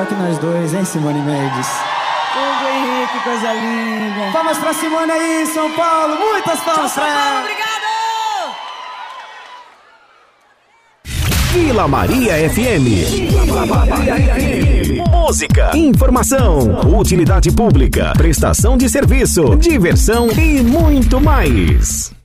entre nós dois, hein, Simone Mendes? Hugo Henrique, coisa linda. Palmas pra Simone aí, São Paulo. Muitas palmas pra ela. Obrigado! Vila Maria FM. Música, informação, utilidade pública, prestação de serviço, diversão e muito mais.